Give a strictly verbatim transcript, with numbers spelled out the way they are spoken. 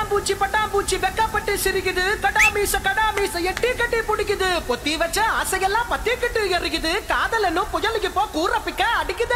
பட்டாம்பூச்சி பட்டாம்பூச்சி வெக்கப்பட்டு சிரிக்குது கடாமீச கடாமீச எட்டி கட்டி பிடிக்குது பொத்தி வச்ச ஆசையெல்லாம் பத்தி கட்டு எறிக்குது காதலனும் புயலுக்கு போ கூற பிக்க அடிக்குது